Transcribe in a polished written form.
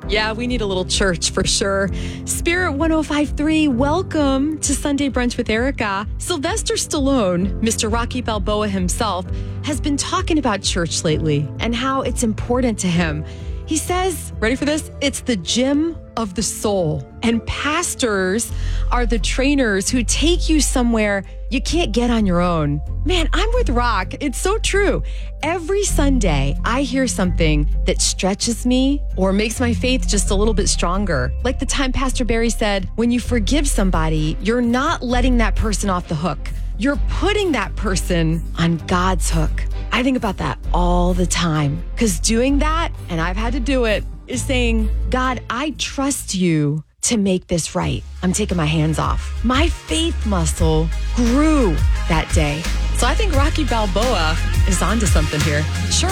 Yeah, we need a little church for sure. Spirit 105.3, welcome to Sunday Brunch with Erica. Sylvester Stallone, Mr. Rocky Balboa himself, has been talking about church lately and how it's important to him. He says, ready for this? It's the gym of the soul. And pastors are the trainers who take you somewhere you can't get on your own. Man, I'm with Rock. It's so true. Every Sunday, I hear something that stretches me or makes my faith just a little bit stronger. Like the time Pastor Barry said, when you forgive somebody, you're not letting that person off the hook. You're putting that person on God's hook. I think about that all the time because doing that, and I've had to do it, is saying, God, I trust you to make this right. I'm taking my hands off. My faith muscle grew that day. So I think Rocky Balboa is onto something here. Sure.